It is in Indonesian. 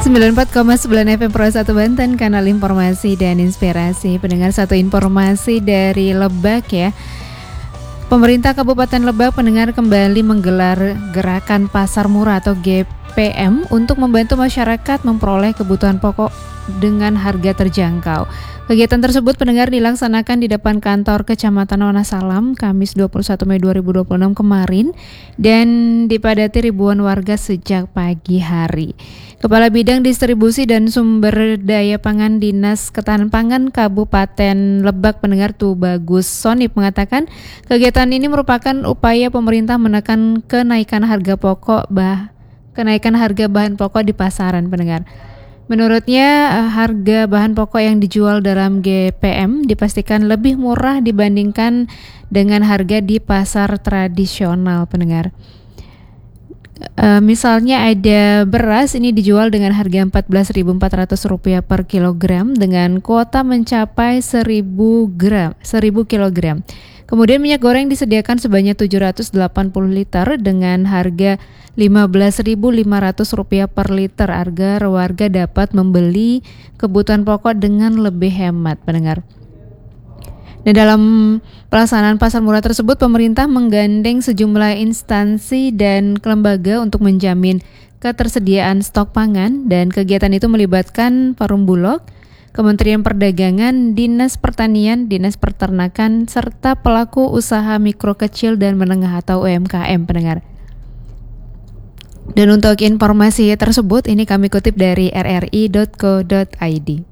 94,9 FM Pro 1 Banten, kanal informasi dan inspirasi. Pendengar, satu informasi dari Lebak ya. Pemerintah Kabupaten Lebak pendengar kembali menggelar gerakan pasar murah atau GPM untuk membantu masyarakat memperoleh kebutuhan pokok dengan harga terjangkau. Kegiatan tersebut pendengar dilaksanakan di depan kantor Kecamatan Wonosalam Kamis 21 Mei 2026 kemarin dan dipadati ribuan warga sejak pagi hari. Kepala Bidang Distribusi dan Sumber Daya Pangan Dinas Ketahanan Pangan Kabupaten Lebak pendengar Tubagus Sonip mengatakan kegiatan ini merupakan upaya pemerintah menekan kenaikan harga bahan pokok di pasaran pendengar. Menurutnya, harga bahan pokok yang dijual dalam GPM dipastikan lebih murah dibandingkan dengan harga di pasar tradisional, pendengar. Misalnya ada beras, ini dijual dengan harga Rp14.400 per kilogram dengan kuota mencapai 1.000 kilogram. Kemudian minyak goreng disediakan sebanyak 780 liter dengan harga Rp15.500 per liter agar warga dapat membeli kebutuhan pokok dengan lebih hemat, pendengar. Dan dalam pelaksanaan pasar murah tersebut, pemerintah menggandeng sejumlah instansi dan lembaga untuk menjamin ketersediaan stok pangan dan kegiatan itu melibatkan Perum Bulog, Kementerian Perdagangan, Dinas Pertanian, Dinas Peternakan, serta pelaku usaha mikro kecil dan menengah atau UMKM, pendengar. Dan untuk informasi tersebut, ini kami kutip dari rri.co.id.